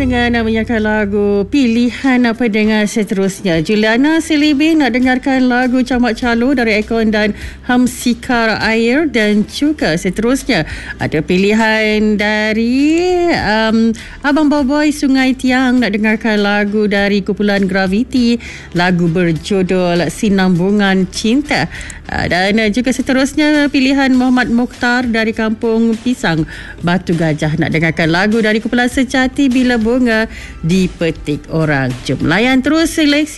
dengan menyanyikan lagu pilihan pendengar seterusnya. Juliana Selibi nak dengarkan lagu Camak Calo dari Ekon dan Hamsikar Air, dan juga seterusnya ada pilihan dari Abang Boboy Sungai Tiang nak dengarkan lagu dari kumpulan Gravity, lagu berjudul Sinambungan Cinta. Dan juga seterusnya pilihan Muhammad Mokhtar dari Kampung Pisang Batu Gajah nak dengarkan lagu dari kumpulan Sejati Bila Bunga Dipetik Orang. Jom layan terus seleksi